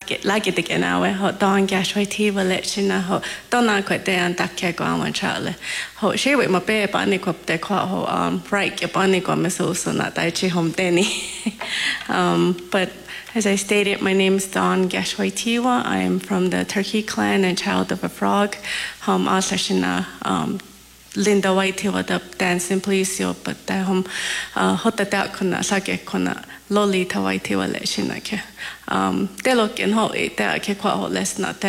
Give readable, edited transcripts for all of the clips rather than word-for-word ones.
lagitig in awe ho don gash wai ti walechina ho donna quite dan dakke go an chale ho she with my be bani kop de kwa ho right ke bani go meso so na dai chi hom deni but as I stated, my name is Dawn Gashwaitiwa. I am from the Turkey clan and child of a frog. Asashina Linda Waitiwa the dancing please yo, but the hota da kuna sake kuna loli tawaitiwa leshinake. They look in ho it ke kwa ho less not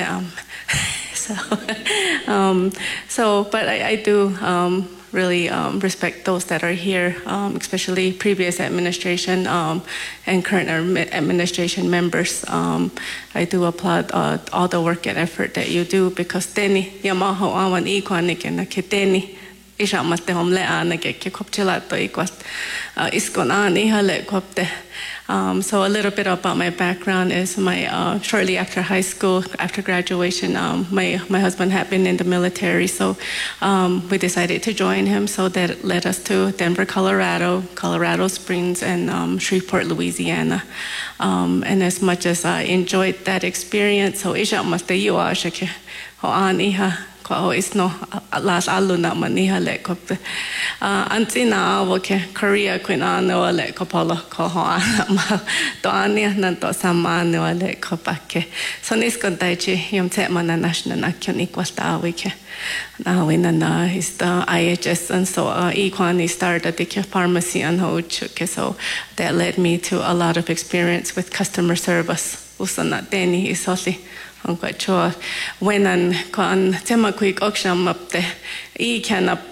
so but I do really respect those that are here, especially previous administration and current administration members. I do applaud all the work and effort that you do because teni yamaho awan ikwanik and keteni isha mate homle anake ke kopchilato ikwas iskon ani hale kopte. So a little bit about my background is shortly after high school, after graduation, my husband had been in the military, so we decided to join him. So that led us to Denver, Colorado Springs, and Shreveport, Louisiana. And as much as I enjoyed that experience, so isha maste yuwa shake ho an iha. Is no last aluna maniha le kopte antina woke Korea quina no le kopolo ko ana to ania nan to samano le kopake so nis kontaichi yom te mana national action equals ta wike now in na is the IHS and so equani started the pharmacy and hochuke so that led me to a lot of experience with customer service usana deni isoli I'm quite sure when an con tema quick auction up the can up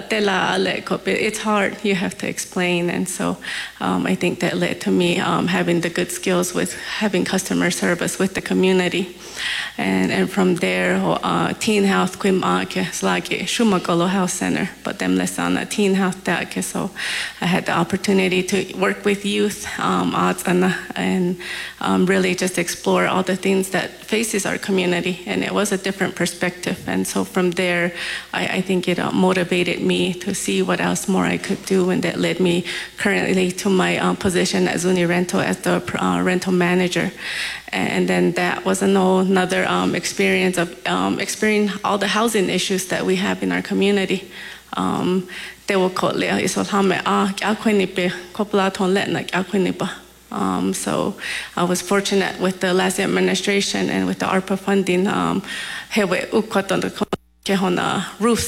it's hard, you have to explain, and so I think that led to me having the good skills with having customer service with the community, and from there teen health slagi Shumagolo Health Center, but them less on a teen health so I had the opportunity to work with youth and really just explore all the things that faces our community, and it was a different perspective, and so from there I think it motivated me to see what else more I could do, and that led me currently to my position at Zuni Rental as the rental manager. And then that was another experience of experiencing all the housing issues that we have in our community. So I was fortunate with the last administration and with the ARPA funding. Roofs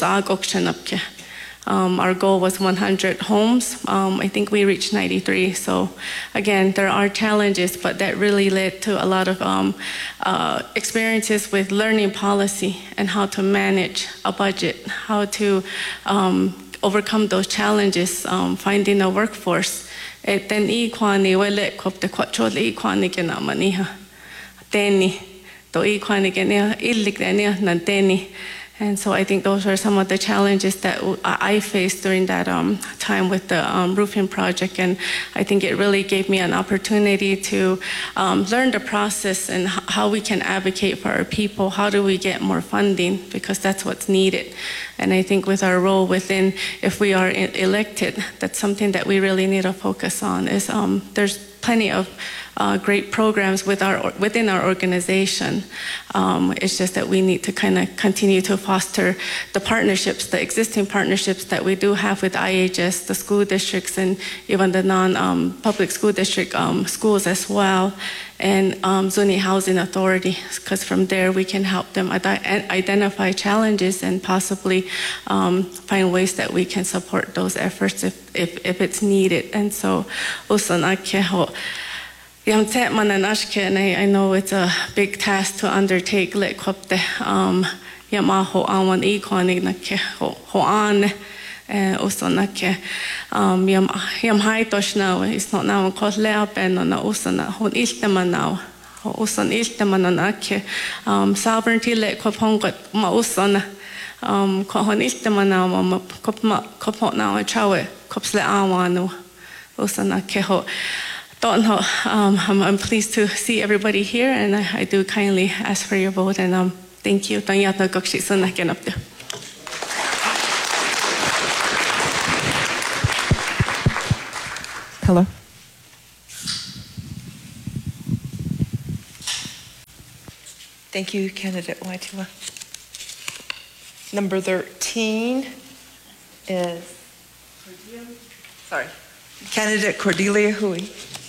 our goal was 100 homes. I think we reached 93. So again, there are challenges, but that really led to a lot of experiences with learning policy and how to manage a budget, how to overcome those challenges, finding a workforce. Then ikwani wele kopte kwachole ikwani kena maniha teni to ikwani kena illik denia nanteni. And so I think those are some of the challenges that I faced during that time with the roofing project. And I think it really gave me an opportunity to learn the process and how we can advocate for our people. How do we get more funding? Because that's what's needed. And I think with our role within, if we are elected, that's something that we really need to focus on is there's plenty of great programs within our organization. It's just that we need to kind of continue to foster the partnerships, the existing partnerships that we do have with IHS, the school districts, and even the non-public school district schools as well, and Zuni Housing Authority, because from there we can help them identify challenges and possibly find ways that we can support those efforts if it's needed. And so, and I know it's a big task to undertake. Yamaho awan ikoni nake hoan usanake yam hai toshna is not now called leapen on usana hon iltema now usan iltema nake sovereignty le kopongot ma usana kohon iltema now ma kopot now a chawe kopsle awanu usana keho. I'm pleased to see everybody here, and I do kindly ask for your vote, and thank you. Hello. Thank you, candidate Waitila. Number 13 is, candidate Cordelia Hui.